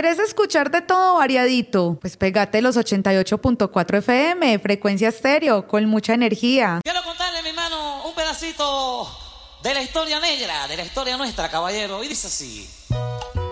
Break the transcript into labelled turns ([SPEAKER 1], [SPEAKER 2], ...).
[SPEAKER 1] ¿Querés escuchar de todo variadito? Pues pégate los 88.4 FM, frecuencia estéreo, con mucha energía.
[SPEAKER 2] Quiero contarle, mi hermano, un pedacito de la historia negra, de la historia nuestra, caballero. Y dice así.